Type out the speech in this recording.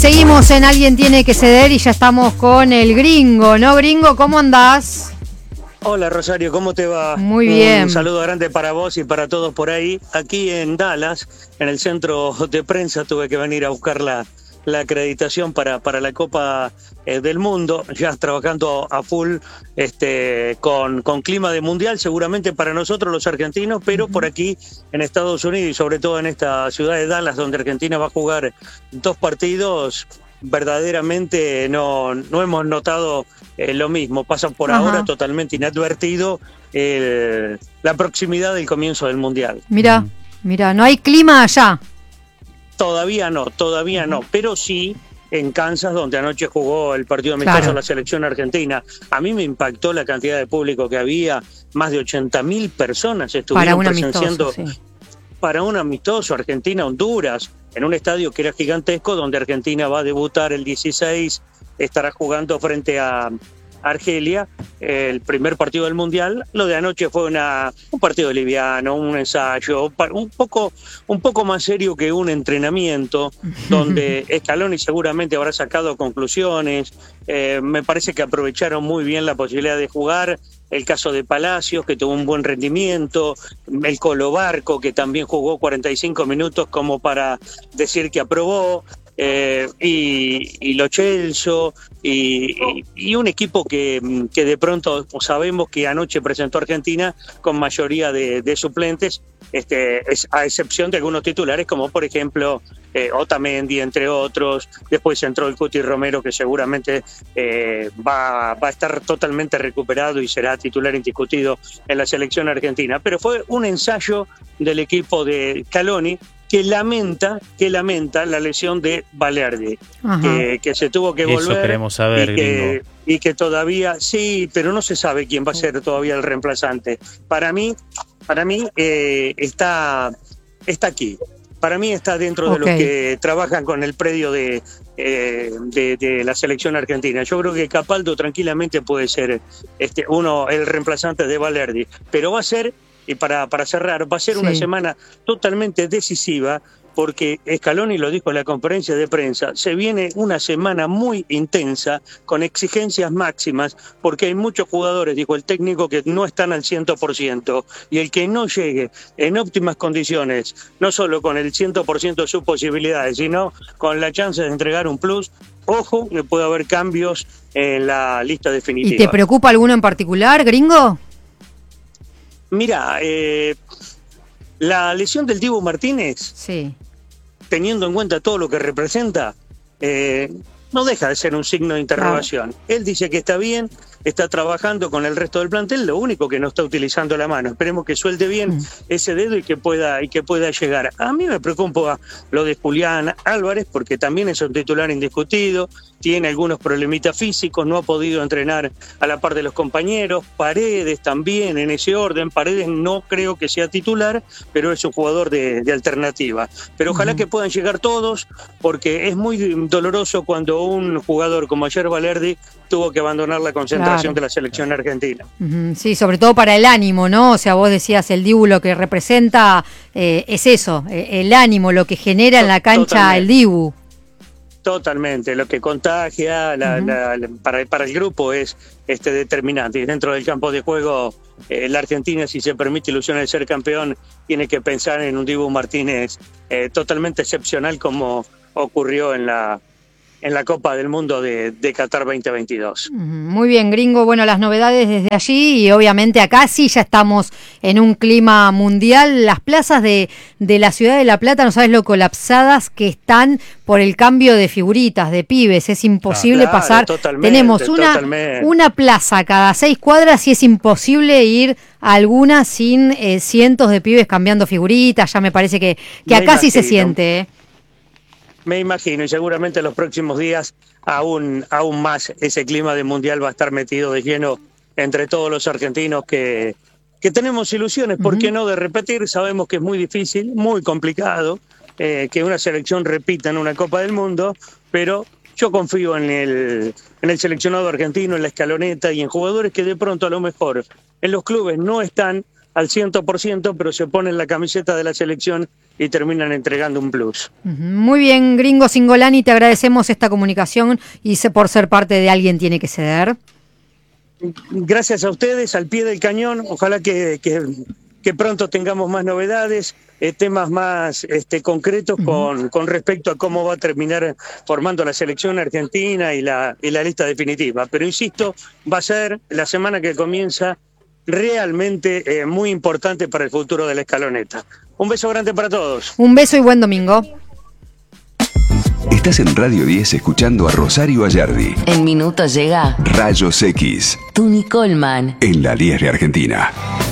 seguimos en Alguien Tiene que Ceder y ya estamos con el Gringo, ¿no, Gringo? ¿Cómo andás? Hola Rosario, ¿cómo te va? Muy bien. Un saludo grande para vos y para todos por ahí. Aquí en Dallas, en el centro de prensa, tuve que venir a buscar la acreditación para la Copa del Mundo, ya trabajando a full con clima de mundial, seguramente para nosotros los argentinos, pero por aquí en Estados Unidos y sobre todo en esta ciudad de Dallas, donde Argentina va a jugar 2 partidos, verdaderamente no hemos notado lo mismo. Pasa por ahora totalmente inadvertido la proximidad del comienzo del mundial. Mira, no hay clima allá. Todavía no, pero sí en Kansas, donde anoche jugó el partido amistoso de la selección argentina. A mí me impactó la cantidad de público que había, más de 80.000 personas estuvieron presenciando para un amistoso Argentina-Honduras, en un estadio que era gigantesco, donde Argentina va a debutar el 16, estará jugando frente a Argelia, el primer partido del Mundial. Lo de anoche fue un partido liviano, un ensayo, un poco más serio que un entrenamiento, donde Scaloni seguramente habrá sacado conclusiones. Me parece que aprovecharon muy bien la posibilidad de jugar. El caso de Palacios, que tuvo un buen rendimiento, el Colo Barco, que también jugó 45 minutos como para decir que aprobó, y Lo Celso, y un equipo que de pronto sabemos que anoche presentó Argentina con mayoría de suplentes, a excepción de algunos titulares, como por ejemplo Otamendi, entre otros. Después entró el Cuti Romero, que seguramente va a estar totalmente recuperado y será titular indiscutido en la selección argentina. Pero fue un ensayo del equipo de Scaloni, que lamenta la lesión de Balerdi, que se tuvo que volver. Eso queremos saber, y que todavía, sí, pero no se sabe quién va a ser todavía el reemplazante. Para mí está aquí. Para mí está dentro de los que trabajan con el predio de la selección argentina. Yo creo que Capaldo tranquilamente puede ser el reemplazante de Balerdi, pero va a ser, y para cerrar, va a ser una semana totalmente decisiva, porque Scaloni lo dijo en la conferencia de prensa, se viene una semana muy intensa, con exigencias máximas, porque hay muchos jugadores, dijo el técnico, que no están al 100%, y el que no llegue en óptimas condiciones, no solo con el 100% de sus posibilidades, sino con la chance de entregar un plus, ojo, que puede haber cambios en la lista definitiva. ¿Y te preocupa alguno en particular, Gringo? Mira, la lesión del Dibu Martínez, teniendo en cuenta todo lo que representa, no deja de ser un signo de interrogación. Él dice que está bien, está trabajando con el resto del plantel, lo único que no está utilizando la mano. Esperemos que suelte bien ese dedo y que pueda llegar. A mí me preocupa lo de Julián Álvarez, porque también es un titular indiscutido, tiene algunos problemitas físicos, no ha podido entrenar a la par de los compañeros. Paredes también en ese orden. Paredes no creo que sea titular, pero es un jugador de alternativa. Pero ojalá que puedan llegar todos, porque es muy doloroso cuando un jugador como ayer Balerdi tuvo que abandonar la concentración de la selección argentina. Sí, sobre todo para el ánimo, ¿no? O sea, vos decías, el Dibu lo que representa es eso, el ánimo, lo que genera en la cancha el Dibu. Totalmente, lo que contagia para el grupo es determinante. Y dentro del campo de juego, la Argentina, si se permite ilusiones de ser campeón, tiene que pensar en un Dibu Martínez totalmente excepcional, como ocurrió en la Copa del Mundo de Qatar 2022. Muy bien, Gringo. Bueno, las novedades desde allí, y obviamente acá sí ya estamos en un clima mundial. Las plazas de la ciudad de La Plata, no sabes lo colapsadas que están por el cambio de figuritas, de pibes. Es imposible pasar. Tenemos una plaza cada 6 cuadras y es imposible ir a alguna sin cientos de pibes cambiando figuritas. Ya me parece que acá sí se siente, Me imagino, y seguramente en los próximos días aún más ese clima de mundial va a estar metido de lleno entre todos los argentinos que tenemos ilusiones, ¿por qué no?, de repetir. Sabemos que es muy difícil, muy complicado que una selección repita en una Copa del Mundo, pero yo confío en el seleccionado argentino, en la escaloneta y en jugadores que de pronto a lo mejor en los clubes no están al 100%, pero se ponen la camiseta de la selección y terminan entregando un plus. Muy bien, Gringo Cingolani, te agradecemos esta comunicación y por ser parte de Alguien Tiene que Ceder. Gracias a ustedes, al pie del cañón. Ojalá que pronto tengamos más novedades, temas más concretos con respecto a cómo va a terminar formando la selección argentina y la lista definitiva. Pero insisto, va a ser la semana que comienza realmente muy importante para el futuro de la escaloneta. Un beso grande para todos. Un beso y buen domingo. Estás en Radio 10 escuchando a Rosario Ayardi. En minutos llega Rayos X. Tuni Coleman. En la 10 de Argentina.